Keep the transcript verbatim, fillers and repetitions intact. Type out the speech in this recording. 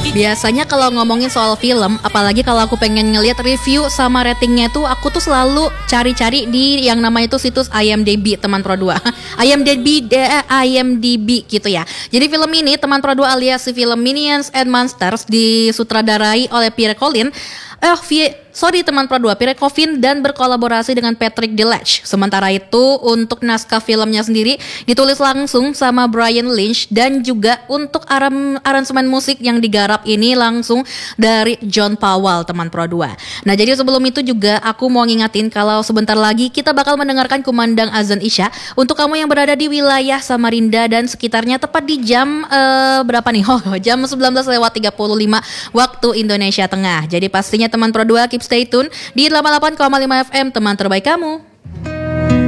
Biasanya kalau ngomongin soal film, apalagi kalau aku pengen ngeliat review sama ratingnya tuh, aku tuh selalu cari-cari di yang namanya tuh situs I M D B teman Pro dua. I M D B eh, I M D B gitu ya. Jadi film ini teman Pro dua alias si film Minions and Monsters disutradarai oleh Pierre Collin. Eh, vi- sorry teman Pro dua, Pierre Coffin dan berkolaborasi dengan Patrick Delache. Sementara itu untuk naskah filmnya sendiri ditulis langsung sama Brian Lynch dan juga untuk aram, aransemen musik yang digarap ini langsung dari John Powell teman Pro dua. Nah jadi sebelum itu juga aku mau ngingatin kalau sebentar lagi kita bakal mendengarkan kumandang azan Isya untuk kamu yang berada di wilayah Samarinda dan sekitarnya tepat di jam uh, berapa nih? Oh jam sembilan belas lewat tiga puluh lima waktu Indonesia Tengah. Jadi pastinya teman Pro dua keep stay tune di delapan puluh delapan koma lima F M teman terbaik kamu.